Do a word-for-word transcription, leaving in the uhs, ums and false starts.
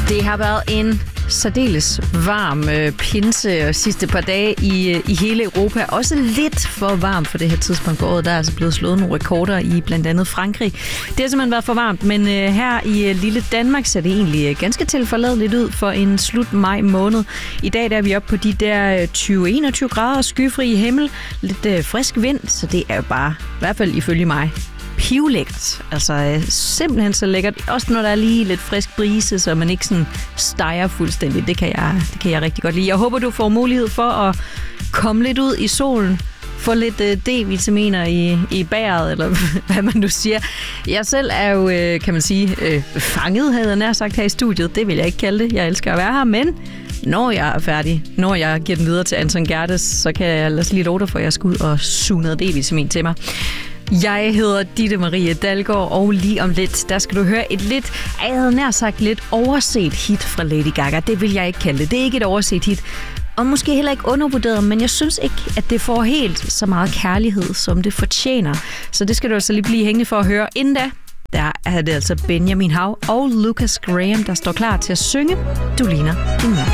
Det har været en særdeles varm øh, pinse og sidste par dage i, øh, i hele Europa. Også lidt for varmt for det her tidspunkt på året. Der er altså blevet slået nogle rekorder i blandt andet Frankrig. Det har simpelthen været for varmt, men øh, her i øh, lille Danmark ser det egentlig øh, ganske tilforladeligt ud for en slut maj måned. I dag der er vi oppe på de der tyve til enogtyve grader, skyfri himmel, lidt øh, frisk vind, så det er jo bare, i hvert fald ifølge mig, pivlækkert. Altså simpelthen så lækkert. Også når der er lige lidt frisk brise, så man ikke sådan steger fuldstændig. Det kan jeg, det kan jeg rigtig godt lide. Jeg håber, du får mulighed for at komme lidt ud i solen. Få lidt uh, D-vitaminer i, i bæret, eller hvad man nu siger. Jeg selv er jo, uh, kan man sige, uh, fanget, havde jeg nær sagt her i studiet. Det vil jeg ikke kalde det. Jeg elsker at være her, men når jeg er færdig, når jeg giver den videre til Anton Gerdes, så kan jeg lade lige love dig for, at jeg skal ud og suge noget D-vitamin til mig. Jeg hedder Ditte Marie Dalgaard, og lige om lidt, der skal du høre et lidt, jeg havde nær sagt lidt overset hit fra Lady Gaga. Det vil jeg ikke kalde det. Det er ikke et overset hit. Og måske heller ikke undervurderet, men jeg synes ikke, at det får helt så meget kærlighed, som det fortjener. Så det skal du altså lige blive hængende for at høre. Inden da, der er det altså Benjamin Hav og Lucas Graham, der står klar til at synge Du ligner din mor.